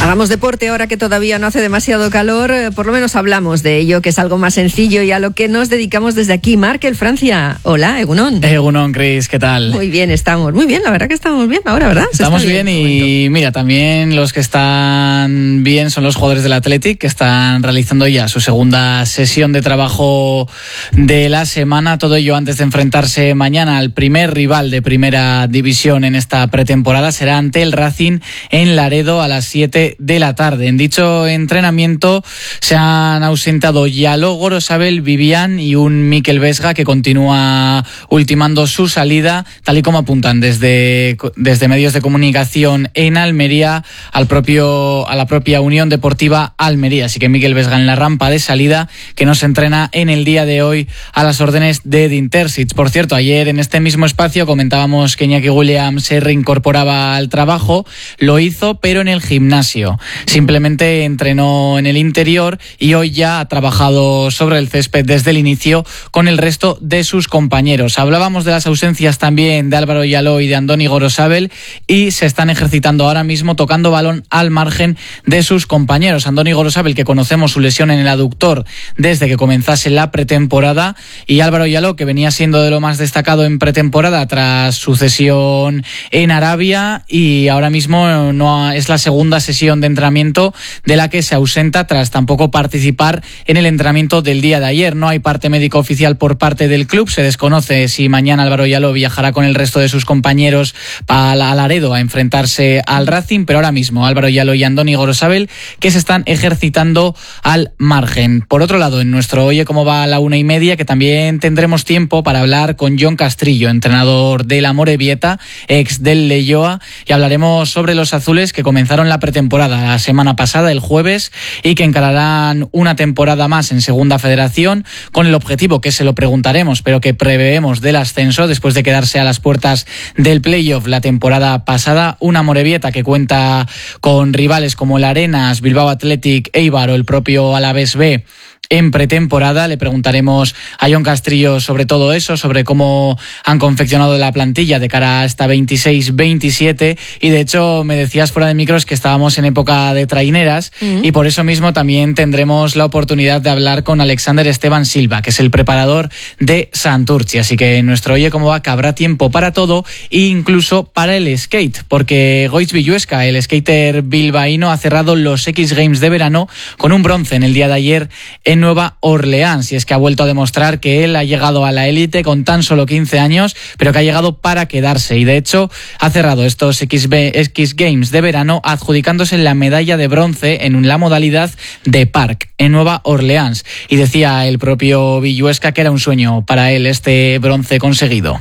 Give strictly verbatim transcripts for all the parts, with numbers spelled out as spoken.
Hagamos deporte ahora que todavía no hace demasiado calor, por lo menos hablamos de ello, que es algo más sencillo y a lo que nos dedicamos desde aquí. Markel, Francia. Hola, Egunon. Egunon, Cris, ¿qué tal? Muy bien, estamos. Muy bien, la verdad que estamos bien ahora, ¿verdad? Se estamos bien, bien y mira, también los que están bien son los jugadores del Athletic, que están realizando ya su segunda sesión de trabajo de la semana. Todo ello antes de enfrentarse mañana al primer rival de primera división en esta pretemporada. Será ante el Racing en Laredo a las siete de la tarde. En dicho entrenamiento se han ausentado Yaló, Gorosabel, Vivian y un Mikel Vesga que continúa ultimando su salida, tal y como apuntan desde, desde medios de comunicación en Almería al propio, a la propia Unión Deportiva Almería. Así que Mikel Vesga en la rampa de salida, que no se entrena en el día de hoy a las órdenes de Edin Terzic. Por cierto, ayer en este mismo espacio comentábamos que Iñaki Williams se reincorporaba al trabajo. Lo hizo, pero en el gimnasio. Simplemente entrenó en el interior y hoy ya ha trabajado sobre el césped desde el inicio con el resto de sus compañeros. Hablábamos de las ausencias también de Álvaro Yaló y de Andoni Gorosabel y se están ejercitando ahora mismo tocando balón al margen de sus compañeros. Andoni Gorosabel, que conocemos su lesión en el aductor desde que comenzase la pretemporada, y Álvaro Yaló, que venía siendo de lo más destacado en pretemporada tras su cesión en Arabia, y ahora mismo no es la segunda sesión de entrenamiento de la que se ausenta tras tampoco participar en el entrenamiento del día de ayer. No hay parte médico oficial por parte del club. Se desconoce si mañana Álvaro Yaló viajará con el resto de sus compañeros a Laredo a enfrentarse al Racing, pero ahora mismo Álvaro Yaló y Andoni Gorosabel que se están ejercitando al margen. Por otro lado, en nuestro Oye Cómo Va a la una y media, que también tendremos tiempo para hablar con Jon Castrillo, entrenador del Amorebieta, ex del Leioa, y hablaremos sobre los azules que comenzaron la pretemporada la semana pasada, el jueves, y que encararán una temporada más en Segunda Federación con el objetivo, que se lo preguntaremos, pero que preveemos, del ascenso después de quedarse a las puertas del playoff la temporada pasada. Una Amorebieta que cuenta con rivales como el Arenas, Bilbao Athletic, Eibar o el propio Alavés B en pretemporada. Le preguntaremos a Jon Castrillo sobre todo eso, sobre cómo han confeccionado la plantilla de cara a esta veintiséis veintisiete, y de hecho me decías fuera de micros que estábamos en época de traineras, uh-huh. y por eso mismo también tendremos la oportunidad de hablar con Alexander Esteban Silva, que es el preparador de Santurtzi. Así que en nuestro Oye Cómo Va que habrá tiempo para todo, e incluso para el skate, porque Goiz Villuesca, el skater bilbaíno, ha cerrado los X Games de verano con un bronce en el día de ayer en Nueva Orleans, y es que ha vuelto a demostrar que él ha llegado a la élite con tan solo quince años, pero que ha llegado para quedarse, y de hecho ha cerrado estos X Games de verano adjudicándose la medalla de bronce en la modalidad de park en Nueva Orleans, y decía el propio Villuesca que era un sueño para él este bronce conseguido.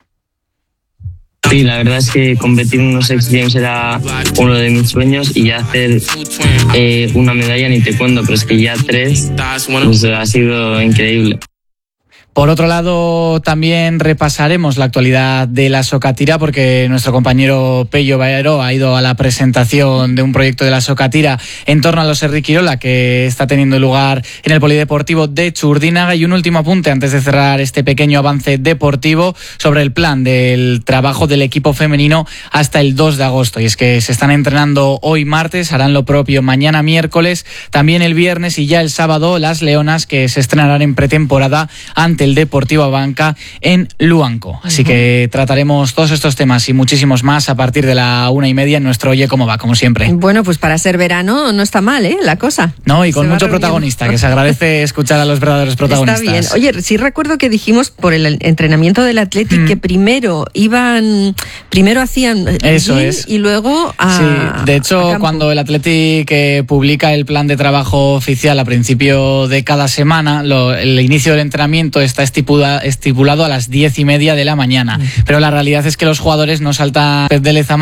Sí, la verdad es que competir en unos X Games era uno de mis sueños, y ya hacer eh, una medalla ni te cuento, pero es que ya tres, pues ha sido increíble. Por otro lado, también repasaremos la actualidad de la Sokatira, porque nuestro compañero Pello Baero ha ido a la presentación de un proyecto de la Sokatira en torno a los Herrikirola, que está teniendo lugar en el Polideportivo de Txurdinaga. Y un último apunte antes de cerrar este pequeño avance deportivo sobre el plan del trabajo del equipo femenino hasta el dos de agosto. Y es que se están entrenando hoy martes, harán lo propio mañana miércoles, también el viernes y ya el sábado las Leonas, que se estrenarán en pretemporada ante el Deportivo Abanca en Luanco. Así uh-huh. que trataremos todos estos temas y muchísimos más a partir de la una y media en nuestro Oye Cómo Va, como siempre. Bueno, pues para ser verano no está mal, ¿eh? La cosa. No, y con mucho protagonista, que se agradece escuchar a los verdaderos protagonistas. Está bien. Oye, sí recuerdo que dijimos por el entrenamiento del Athletic mm. que primero iban, primero hacían eso es. y luego a, sí, de hecho, cuando el Athletic eh, publica el plan de trabajo oficial a principio de cada semana, lo, el inicio del entrenamiento es está estipula, estipulado a las diez y media de la mañana. Pero la realidad es que los jugadores no saltan de Lezama